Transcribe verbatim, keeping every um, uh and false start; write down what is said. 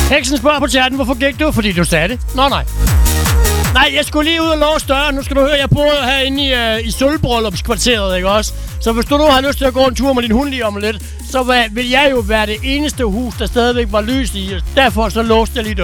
Heksen spørger på chatten, hvorfor gik du? Fordi du sagde det. Nå nej. Nej, jeg skulle lige ud og låse døren. Nu skal du høre, jeg bor herinde i, uh, i Sølvbryllupskvarteret, ikke også? Så hvis du nu har lyst til at gå en tur med din hund lige om lidt, så vil jeg jo være det eneste hus, der stadigvæk var lys i. Derfor så låste jeg lige døren.